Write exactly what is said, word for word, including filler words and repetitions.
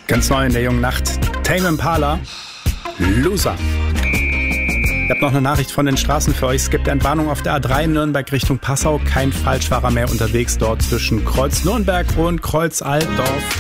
Ganz neu in der jungen Nacht. Tame Impala, Loser. Ich habe noch eine Nachricht von den Straßen für euch. Es gibt Entwarnung auf der A drei Nürnberg Richtung Passau. Kein Falschfahrer mehr unterwegs dort zwischen Kreuz Nürnberg und Kreuz Altdorf.